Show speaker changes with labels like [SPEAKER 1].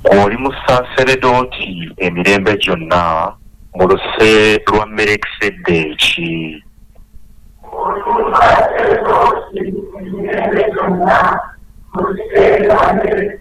[SPEAKER 1] oli musaseredoti emirembe gyonna mu luse lwa Merekisedeki.
[SPEAKER 2] Oli musaseredoti emirembe gyonna mu luse lwa Merekisedeki.